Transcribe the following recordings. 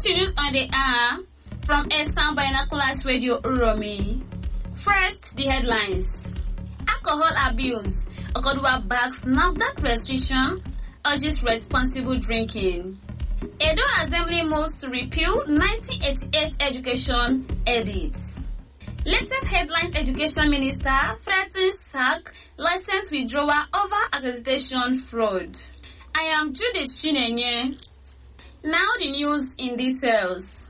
continues on the air from Eastern Binoculars Radio Uromi. First, the headlines. Alcohol abuse. Okodua backs NAFDAC restriction, urges responsible drinking. Edo Assembly moves to repeal 1988 education edits. Latest headline: Education Minister threatens sack license withdrawal over accreditation fraud. I am Judith Chinenye. Now the news in details.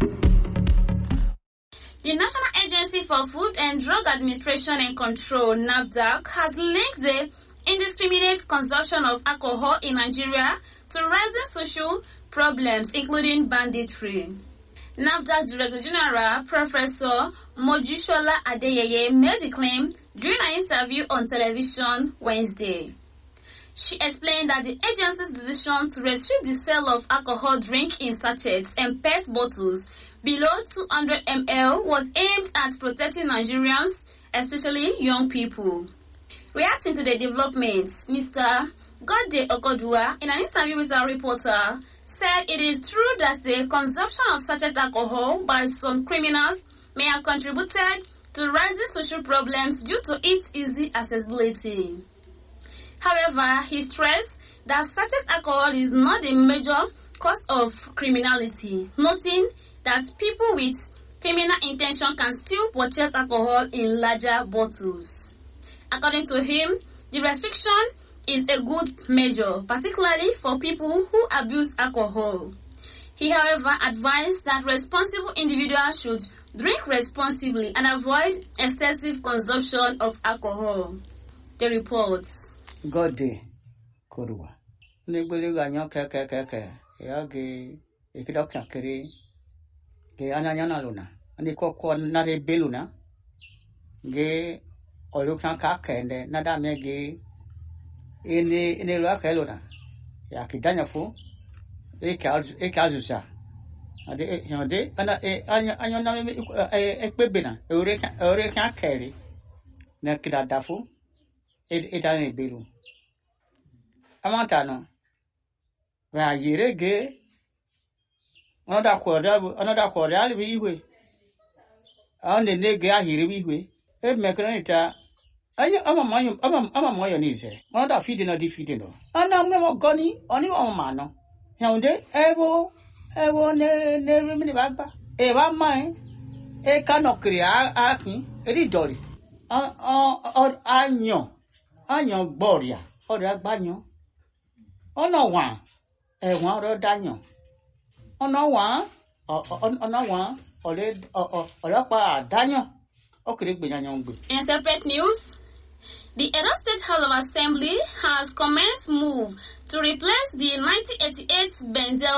The National Agency for Food and Drug Administration and Control, NAFDAC, has linked the indiscriminate consumption of alcohol in Nigeria to rising social problems, including banditry. NAFDAC Director General Professor Mojishola Adeyeye made the claim during an interview on television Wednesday. She explained that the agency's decision to restrict the sale of alcohol drink in sachets and PET bottles below 200 ml was aimed at protecting Nigerians, especially young people. Reacting to the developments, Mr. Godde Okodua, in an interview with a reporter, said it is true that the consumption of sachet alcohol by some criminals may have contributed to rising social problems due to its easy accessibility. However, he stressed that sachet alcohol is not the major cause of criminality, noting that people with criminal intention can still purchase alcohol in larger bottles. According to him, the restriction is a good measure, particularly for people who abuse alcohol. He, however, advised that responsible individuals should drink responsibly and avoid excessive consumption of alcohol. The reports. Godde Kodua. Nigbele ganyo ke. Ya ge ikida kakere. Ge ananya luna. Ani ko na re beluna. Ge olukan ka kende na da me ge ini lo akeluna. Ya kidanya fu. E kazusa. Ade hande ana anya na me ekpebena. Ore kan kere. Na kida dafu. Edane belu. Amantano. Wa yirege. Another quarter bi ihwe. Ande nege ahiri bi ihwe. E mekranita. Anya ama moyo nize. Another feeding or defeating no. Ana memo goni oni o mano. Yaunde ewo ne mini baba. E wa mai. E kanokri akin eri dori. Anyo gboria ore agbanyo ono wa ewon ro danyo ono wa ore olopa danyo okere gbeyanyo ngbe. In separate news, the Edo State House of Assembly has commenced move to replace the 1988 Benzel